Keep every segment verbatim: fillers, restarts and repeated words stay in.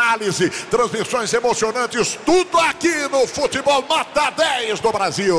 análise, transmissões emocionantes, tudo aqui no Futebol Nota dez do Brasil.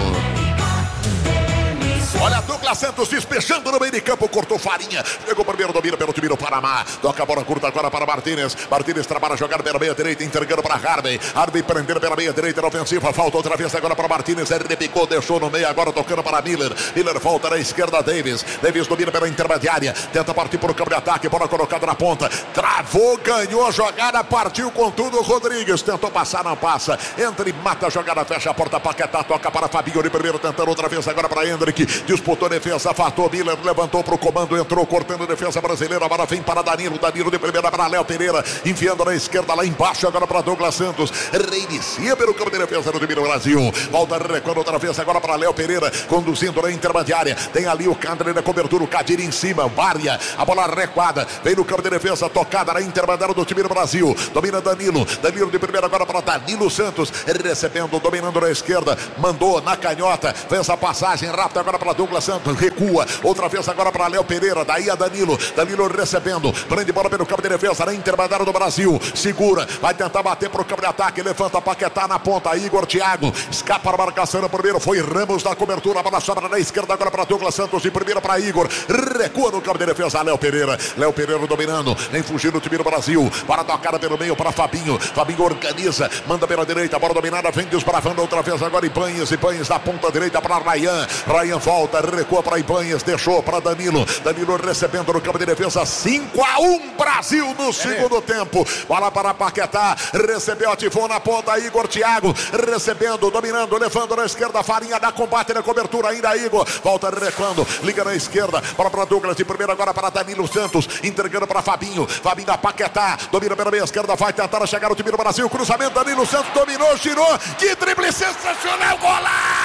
Olha, Douglas Santos despejando no meio de campo, cortou Farinha, chegou primeiro, domina pelo time do Panamá, toca a bola curta agora para Martínez, Martínez trabalha a jogar pela meia direita, entregando para Harvey, Harvey prendendo pela meia direita na ofensiva, falta outra vez agora para Martínez, ele repicou, deixou no meio, agora tocando para Miller, Miller volta na esquerda, Davis, Davis domina pela intermediária, tenta partir para o campo de ataque, bola colocada na ponta, travou, ganhou a jogada, partiu com tudo, Rodrigues, tentou passar, não passa, entra e mata a jogada, fecha a porta, Paquetá, toca para Fabinho de primeiro, tentando outra vez agora para Hendrick, disputou a defesa, fatou Miller, levantou para o comando, entrou cortando a defesa brasileira, agora vem para Danilo, Danilo de primeira para Léo Pereira, enfiando na esquerda lá embaixo, agora para Douglas Santos, reinicia pelo campo de defesa do time do Brasil, volta recuando outra vez agora para Léo Pereira, conduzindo na intermediária, tem ali o Cadre na cobertura, o Cadir em cima, Vária, a bola recuada, vem no campo de defesa, tocada na intermediária do time do Brasil, domina Danilo, Danilo de primeira agora para Danilo Santos, recebendo, dominando na esquerda, mandou na canhota, fez a passagem rápida agora para Douglas Santos, recua, outra vez agora para Léo Pereira, daí a Danilo, Danilo recebendo, prende bola pelo campo de defesa, na intermediária do Brasil, segura, vai tentar bater para o campo de ataque, levanta Paquetá na ponta, Igor Thiago, escapa a marcação no primeiro, foi Ramos na cobertura, a bola sobra na esquerda agora para Douglas Santos, de primeira para Igor, recua no campo de defesa, Léo Pereira, Léo Pereira dominando, nem fugindo o time do Brasil, para tocada pelo meio para Fabinho, Fabinho organiza, manda pela direita, bola dominada, vem desbravando outra vez agora Ibanez, Ibanez na ponta direita para Ryan, Ryan volta, recua para Ibanez, deixou para Danilo, Danilo recebendo no campo de defesa, cinco a um Brasil no segundo é. tempo, bola para Paquetá, recebeu, ativou na ponta, Igor Thiago, recebendo, dominando, levando na esquerda, Farinha dá combate na cobertura, ainda Igor, volta recuando, liga na esquerda, bola para Douglas, de primeiro agora para Danilo Santos, entregando para Fabinho, Fabinho a Paquetá, domina pela meia esquerda, vai tentar chegar o time do Brasil, cruzamento, Danilo Santos dominou, girou, que drible sensacional, golaço!